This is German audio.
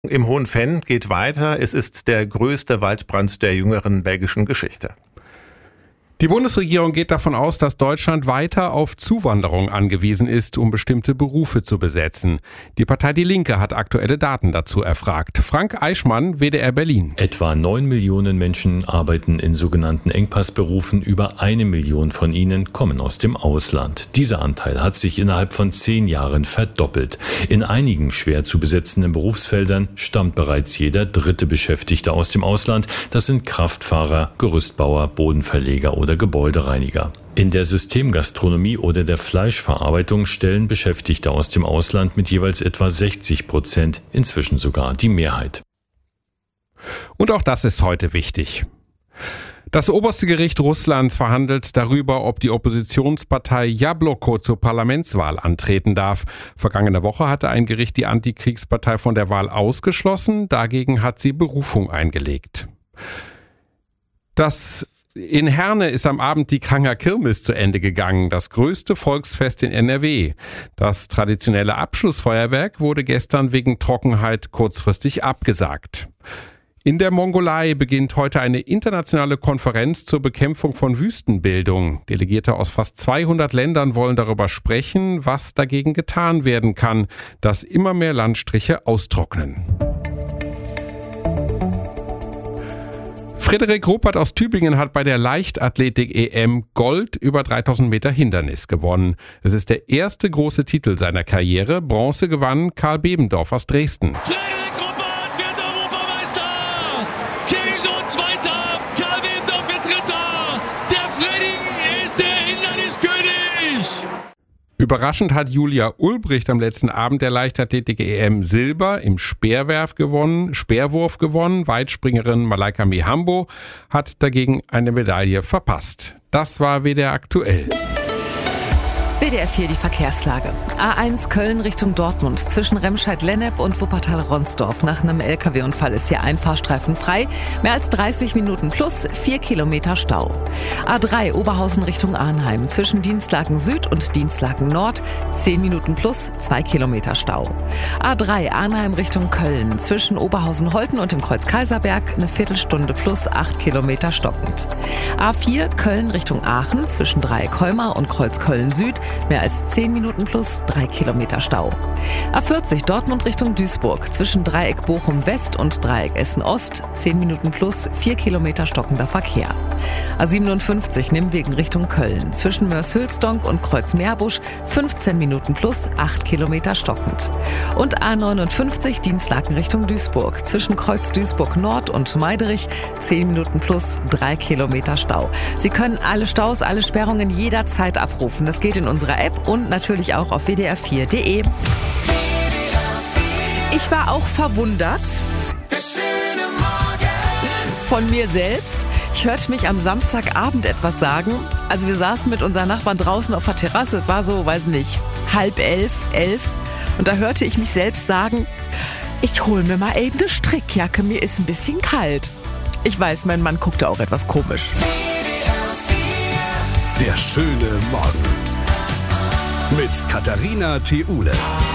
Im Hohen Venn geht weiter. Es ist der größte Waldbrand der jüngeren belgischen Geschichte. Die Bundesregierung geht davon aus, dass Deutschland weiter auf Zuwanderung angewiesen ist, um bestimmte Berufe zu besetzen. Die Partei Die Linke hat aktuelle Daten dazu erfragt. Frank Eichmann, WDR Berlin. Etwa 9 Millionen Menschen arbeiten in sogenannten Engpassberufen. Über 1 Million von ihnen kommen aus dem Ausland. Dieser Anteil hat sich innerhalb von 10 Jahren verdoppelt. In einigen schwer zu besetzenden Berufsfeldern stammt bereits jeder 3. Beschäftigte aus dem Ausland. Das sind Kraftfahrer, Gerüstbauer, Bodenverleger oder Gebäudereiniger. In der Systemgastronomie oder der Fleischverarbeitung stellen Beschäftigte aus dem Ausland mit jeweils etwa 60%, inzwischen sogar die Mehrheit. Und auch das ist heute wichtig. Das oberste Gericht Russlands verhandelt darüber, ob die Oppositionspartei Jabloko zur Parlamentswahl antreten darf. Vergangene Woche hatte ein Gericht die Antikriegspartei von der Wahl ausgeschlossen. Dagegen hat sie Berufung eingelegt. In Herne ist am Abend die Kranger Kirmes zu Ende gegangen, das größte Volksfest in NRW. Das traditionelle Abschlussfeuerwerk wurde gestern wegen Trockenheit kurzfristig abgesagt. In der Mongolei beginnt heute eine internationale Konferenz zur Bekämpfung von Wüstenbildung. Delegierte aus fast 200 Ländern wollen darüber sprechen, was dagegen getan werden kann, dass immer mehr Landstriche austrocknen. Frederik Ruppert aus Tübingen hat bei der Leichtathletik-EM Gold über 3000 Meter Hindernis gewonnen. Es ist der erste große Titel seiner Karriere. Bronze gewann Karl Bebendorf aus Dresden. Frederik Ruppert wird Europameister! Thierry Jones Zweiter, Karl Bebendorf wird Dritter! Der Freddy ist der Hinderniskönig! Überraschend hat Julia Ulbricht am letzten Abend der Leichtathletik-EM Silber im Speerwurf gewonnen. Weitspringerin Malaika Mihambo hat dagegen eine Medaille verpasst. Das war WDR aktuell. WDR 4 die Verkehrslage. A1 Köln Richtung Dortmund zwischen Remscheid-Lennep und Wuppertal-Ronsdorf. Nach einem LKW-Unfall ist hier ein Fahrstreifen frei. Mehr als 30 Minuten plus 4 Kilometer Stau. A3 Oberhausen Richtung Arnheim zwischen Dienstlaken Süd und Dienstlaken Nord 10 Minuten plus 2 Kilometer Stau. A3 Arnheim Richtung Köln zwischen Oberhausen-Holten und dem Kreuz Kaiserberg eine Viertelstunde plus 8 Kilometer stockend. A4 Köln Richtung Aachen zwischen Dreieck-Heumar und Kreuz Köln-Süd mehr als 10 Minuten plus 3 Kilometer Stau. A40 Dortmund Richtung Duisburg zwischen Dreieck Bochum West und Dreieck Essen Ost 10 Minuten plus 4 Kilometer stockender Verkehr. A57 Nimwegen Richtung Köln zwischen Mörs-Hülsdonk und Kreuz Meerbusch 15 Minuten plus 8 Kilometer stockend. Und A59 Dienstlaken Richtung Duisburg zwischen Kreuz Duisburg Nord und Meiderich 10 Minuten plus 3 Kilometer Stau. Sie können alle Staus, alle Sperrungen jederzeit abrufen. Das geht in unserer App und natürlich auch auf wdr4.de. Ich war auch verwundert von mir selbst. Ich hörte mich am Samstagabend etwas sagen. Also wir saßen mit unseren Nachbarn draußen auf der Terrasse. Es war so, weiß nicht, 10:30, 11. Und da hörte ich mich selbst sagen, ich hol mir mal eben eine Strickjacke, mir ist ein bisschen kalt. Ich weiß, mein Mann guckte auch etwas komisch. Der schöne Morgen mit Katharina Theule.